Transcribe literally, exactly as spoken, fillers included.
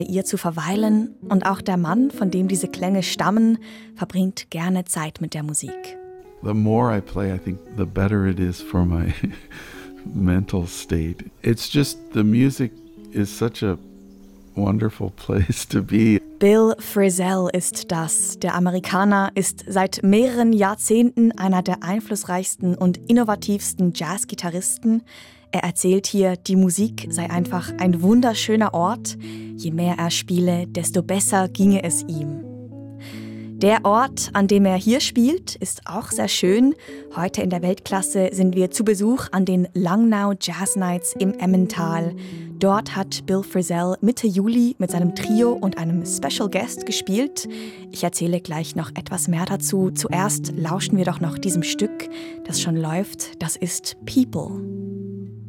ihr zu verweilen, und auch der Mann, von dem diese Klänge stammen, verbringt gerne Zeit mit der Musik. The more I play, I think the better it is for my mental state. It's just the music is such a wonderful place to be. Bill Frisell ist das. Der Amerikaner ist seit mehreren Jahrzehnten einer der einflussreichsten und innovativsten Jazzgitarristen. Er erzählt hier, die Musik sei einfach ein wunderschöner Ort. Je mehr er spiele, desto besser ginge es ihm. Der Ort, an dem er hier spielt, ist auch sehr schön. Heute in der Weltklasse sind wir zu Besuch an den Langnau Jazz Nights im Emmental. Dort hat Bill Frisell Mitte Juli mit seinem Trio und einem Special Guest gespielt. Ich erzähle gleich noch etwas mehr dazu. Zuerst lauschen wir doch noch diesem Stück, das schon läuft. Das ist People.